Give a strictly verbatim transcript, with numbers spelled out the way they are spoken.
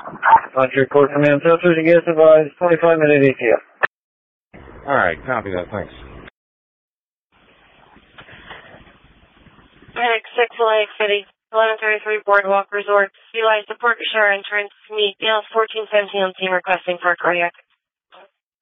Launcher Core Command filters, you guys advised twenty-five minute E T F. Alright, copy that, thanks. Medic six Lake City, eleven thirty-three Boardwalk Resort, utilize the Port Shore entrance, meet Gale fourteen seventeen on team requesting for cardiac.